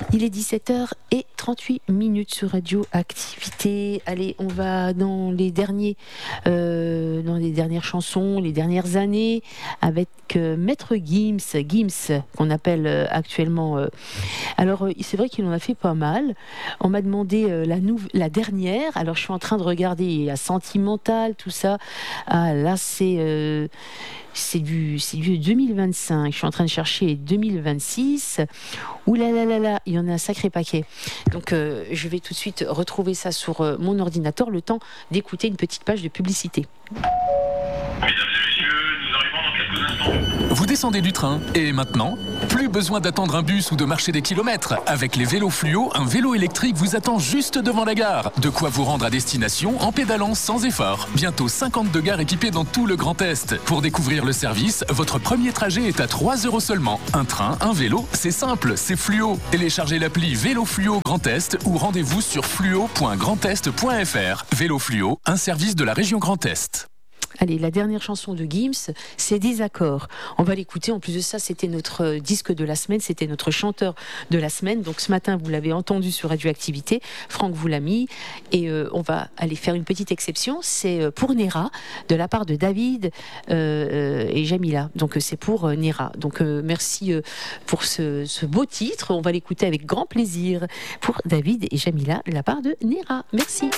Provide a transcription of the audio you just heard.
Il est 17h38 sur Radio Activité. Allez, on va dans les dernières chansons, les dernières années, avec Maître Gims, qu'on appelle actuellement. Alors, c'est vrai qu'il en a fait pas mal. On m'a demandé la dernière. Alors, je suis en train de regarder. Il y a Sentimental, tout ça. Ah, là, c'est du 2025. Je suis en train de chercher 2026. Ouh là là là là, il y en a un sacré paquet. Donc je vais tout de suite retrouver ça sur mon ordinateur, le temps d'écouter une petite page de publicité. Mesdames et messieurs, nous arrivons dans quelques instants. Vous descendez du train et maintenant, plus besoin d'attendre un bus ou de marcher des kilomètres. Avec les vélos Fluo, un vélo électrique vous attend juste devant la gare. De quoi vous rendre à destination en pédalant sans effort. Bientôt 52 gares équipées dans tout le Grand Est. Pour découvrir le service, votre premier trajet est à 3 € seulement. Un train, un vélo, c'est simple, c'est Fluo. Téléchargez l'appli Vélo Fluo Grand Est ou rendez-vous sur fluo.grandest.fr. Vélo Fluo, un service de la région Grand Est. Allez, la dernière chanson de Gims, c'est Désaccord. On va l'écouter. En plus de ça, c'était notre disque de la semaine, c'était notre chanteur de la semaine. Donc ce matin, vous l'avez entendu sur Radioactivité. Franck vous l'a mis. Et on va aller faire une petite exception. C'est pour Nera, de la part de David et Jamila. Donc c'est pour Nera. Donc merci pour ce beau titre. On va l'écouter avec grand plaisir pour David et Jamila, de la part de Nera. Merci.